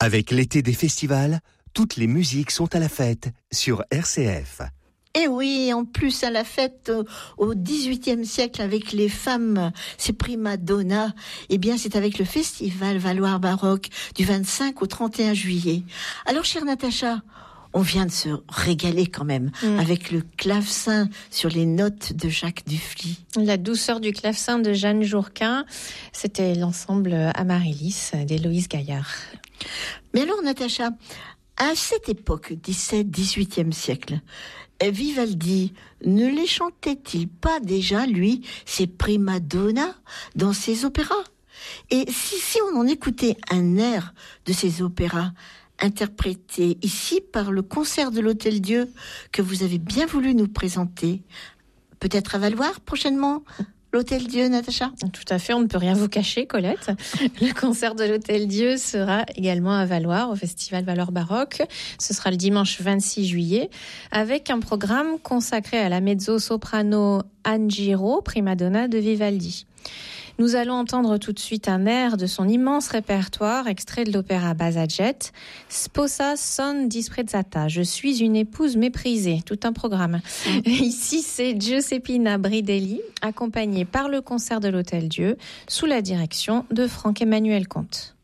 Avec l'été des festivals, toutes les musiques sont à la fête sur RCF. Et oui, en plus à la fête au XVIIIe siècle avec les femmes, ces prima donnas, eh bien c'est avec le festival Valoir Baroque du 25 au 31 juillet. Alors chère Natacha, on vient de se régaler quand même avec le clavecin sur les notes de Jacques Dufly. La douceur du clavecin de Jeanne Jourquin, c'était l'ensemble Amaryllis d'Héloïse Gaillard. Mais alors Natacha, à cette époque, 17-18e siècle, Vivaldi ne les chantait-il pas déjà, lui, ses prima donnas dans ses opéras ? Et si on en écoutait un air de ces opéras, interprété ici par le concert de l'Hôtel-Dieu que vous avez bien voulu nous présenter, peut-être à Valloire prochainement ? L'Hôtel-Dieu, Natacha ? Tout à fait, on ne peut rien vous cacher, Colette. Le concert de l'Hôtel-Dieu sera également à Valloire, au Festival Valoir Baroque. Ce sera le dimanche 26 juillet, avec un programme consacré à la mezzo-soprano Anne Giraud, prima donna de Vivaldi. Nous allons entendre tout de suite un air de son immense répertoire, extrait de l'opéra Basaget, Sposa son disprezzata, je suis une épouse méprisée, tout un programme. Ici, c'est Giuseppina Bridelli, accompagnée par le concert de l'Hôtel-Dieu, sous la direction de Franck-Emmanuel Comte.